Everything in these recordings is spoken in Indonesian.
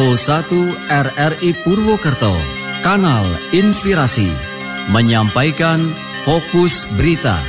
Pro 1 RRI Purwokerto, Kanal Inspirasi, menyampaikan Fokus Berita.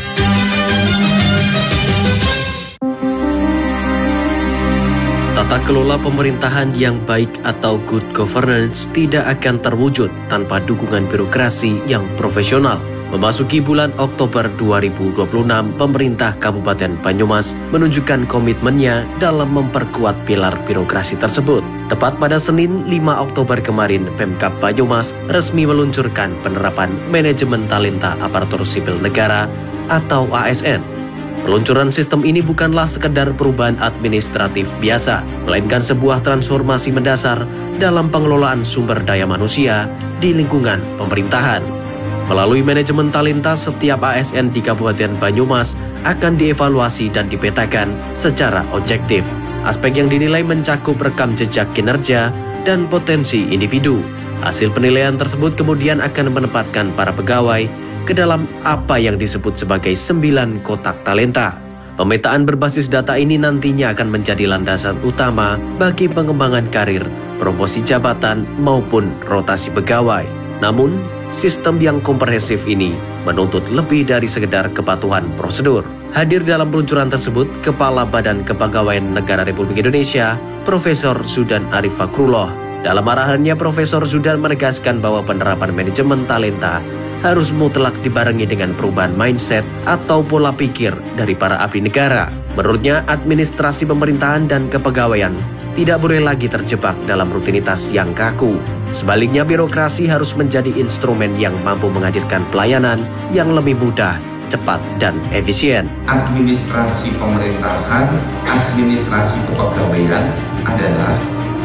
Tata kelola pemerintahan yang baik atau good governance tidak akan terwujud tanpa dukungan birokrasi yang profesional. Memasuki bulan Oktober 2026, pemerintah Kabupaten Banyumas menunjukkan komitmennya dalam memperkuat pilar birokrasi tersebut. Tepat pada Senin 5 Oktober kemarin, Pemkab Banyumas resmi meluncurkan penerapan Manajemen Talenta Aparatur Sipil Negara atau ASN. Peluncuran sistem ini bukanlah sekedar perubahan administratif biasa, melainkan sebuah transformasi mendasar dalam pengelolaan sumber daya manusia di lingkungan pemerintahan. Melalui manajemen talenta, setiap ASN di Kabupaten Banyumas akan dievaluasi dan dipetakan secara objektif. Aspek yang dinilai mencakup rekam jejak kinerja dan potensi individu. Hasil penilaian tersebut kemudian akan menempatkan para pegawai ke dalam apa yang disebut sebagai 9 kotak talenta. Pemetaan berbasis data ini nantinya akan menjadi landasan utama bagi pengembangan karir, promosi jabatan, maupun rotasi pegawai. Namun, sistem yang komprehensif ini menuntut lebih dari sekedar kepatuhan prosedur. Hadir dalam peluncuran tersebut, Kepala Badan Kepegawaian Negara Republik Indonesia, Profesor Zudan Arif Fakrullah. Dalam arahannya, Profesor Zudan menegaskan bahwa penerapan manajemen talenta harus mutlak dibarengi dengan perubahan mindset atau pola pikir dari para abdi negara. Menurutnya, administrasi pemerintahan dan kepegawaian tidak boleh lagi terjebak dalam rutinitas yang kaku. Sebaliknya, birokrasi harus menjadi instrumen yang mampu menghadirkan pelayanan yang lebih mudah, cepat, dan efisien. Administrasi pemerintahan, administrasi kepegawaian adalah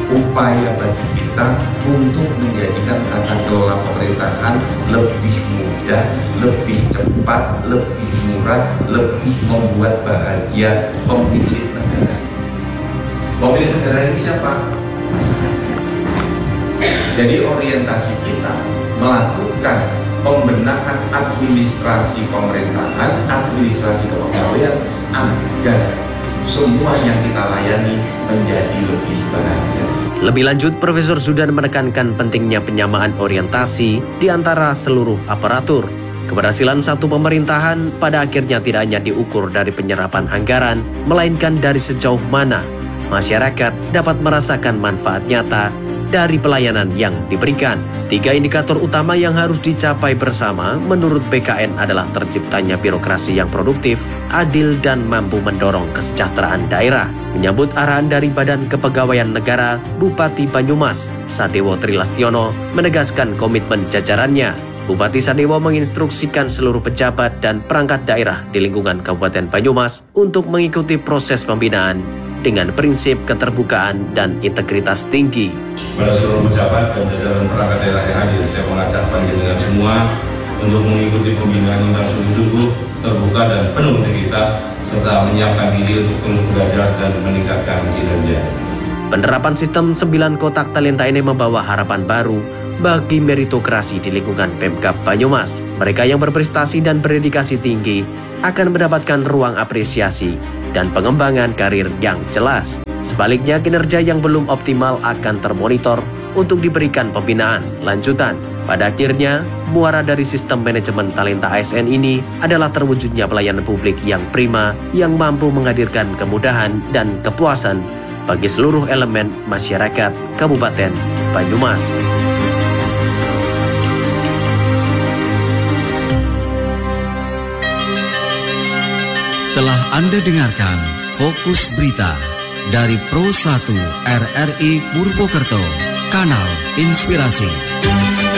upaya bagi kita untuk menjadikan tata kelola pemerintahan lebih mudah, lebih cepat, lebih murah, lebih membuat bahagia pemilik negara. Pemilik negara ini siapa? Masyarakat. Jadi orientasi kita melakukan pembenahan administrasi pemerintahan, administrasi kepegawaian agar semua yang kita layani menjadi lebih bahagia. Lebih lanjut, Profesor Zudan menekankan pentingnya penyamaan orientasi di antara seluruh aparatur. Keberhasilan satu pemerintahan pada akhirnya tidak hanya diukur dari penyerapan anggaran, melainkan dari sejauh mana masyarakat dapat merasakan manfaat nyata dari pelayanan yang diberikan. 3 indikator utama yang harus dicapai bersama menurut BKN adalah terciptanya birokrasi yang produktif, adil, dan mampu mendorong kesejahteraan daerah. Menyambut arahan dari Badan Kepegawaian Negara, Bupati Banyumas, Sadewo Trilastiono, menegaskan komitmen jajarannya. Bupati Sadewo menginstruksikan seluruh pejabat dan perangkat daerah di lingkungan Kabupaten Banyumas untuk mengikuti proses pembinaan dengan prinsip keterbukaan dan integritas tinggi. Pada seluruh pejabat dan jajaran perangkat daerah yang hadir, saya mengajak panjenengan semua untuk mengikuti pembinaan tentang sungguh-sungguh, terbuka dan penuh integritas, serta menyiapkan diri untuk terus belajar dan meningkatkan kinerja. Penerapan sistem 9 kotak talenta ini membawa harapan baru bagi meritokrasi di lingkungan Pemkab Banyumas. Mereka yang berprestasi dan berdedikasi tinggi akan mendapatkan ruang apresiasi dan pengembangan karir yang jelas. Sebaliknya, kinerja yang belum optimal akan termonitor untuk diberikan pembinaan lanjutan. Pada akhirnya, muara dari sistem manajemen talenta ASN ini adalah terwujudnya pelayanan publik yang prima yang mampu menghadirkan kemudahan dan kepuasan bagi seluruh elemen masyarakat Kabupaten Banyumas. Telah Anda dengarkan Fokus Berita dari Pro 1 RRI Purwokerto, Kanal Inspirasi.